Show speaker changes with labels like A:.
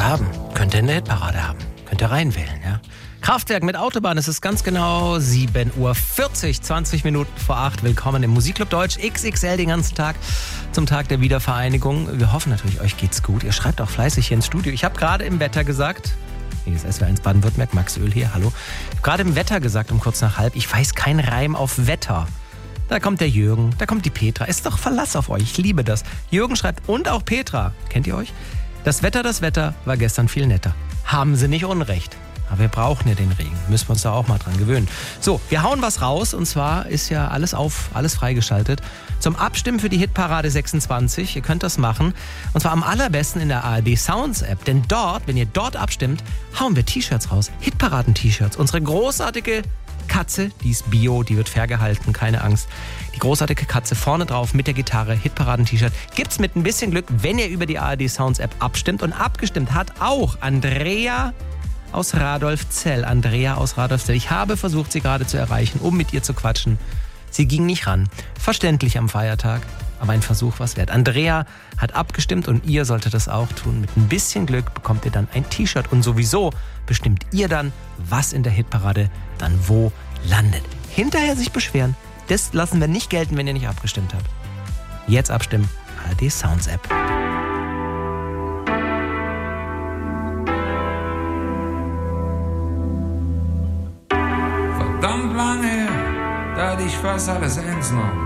A: haben. Könnt ihr in der Hitparade haben. Könnt ihr reinwählen, ja. Kraftwerk mit Autobahn, es ist ganz genau 7:40 Uhr, 20 Minuten vor 8. Willkommen im Musikclub Deutsch XXL den ganzen Tag zum Tag der Wiedervereinigung. Wir hoffen natürlich, euch geht's gut. Ihr schreibt auch fleißig hier ins Studio. Ich habe gerade im Wetter gesagt, hier ist SWR1 Baden-Württemberg, Max Öl hier, hallo. Ich habe gerade im Wetter gesagt, um kurz nach halb, ich weiß keinen Reim auf Wetter. Da kommt der Jürgen, da kommt die Petra. Ist doch Verlass auf euch, ich liebe das. Jürgen schreibt, und auch Petra, kennt ihr euch? Das Wetter war gestern viel netter. Haben sie nicht Unrecht. Aber wir brauchen ja den Regen. Müssen wir uns da auch mal dran gewöhnen. So, wir hauen was raus. Und zwar ist ja alles freigeschaltet. Zum Abstimmen für die Hitparade 26. Ihr könnt das machen. Und zwar am allerbesten in der ARD Sounds App. Denn dort, wenn ihr dort abstimmt, hauen wir T-Shirts raus. Hitparaden-T-Shirts. Unsere großartige Katze, die ist bio, die wird fair gehalten, keine Angst. Die großartige Katze vorne drauf mit der Gitarre, Hitparaden-T-Shirt. Gibt's mit ein bisschen Glück, wenn ihr über die ARD Sounds App abstimmt. Und abgestimmt hat auch Andrea aus Radolfzell. Andrea aus Radolfzell. Ich habe versucht, sie gerade zu erreichen, um mit ihr zu quatschen. Sie ging nicht ran. Verständlich am Feiertag, aber ein Versuch war's wert. Andrea hat abgestimmt und ihr solltet das auch tun. Mit ein bisschen Glück bekommt ihr dann ein T-Shirt und sowieso bestimmt ihr dann, was in der Hitparade dann wo landet. Hinterher sich beschweren, das lassen wir nicht gelten, wenn ihr nicht abgestimmt habt. Jetzt abstimmen, ARD Sounds App.
B: Verdammt lange her, da hatte ich fast alles eins noch.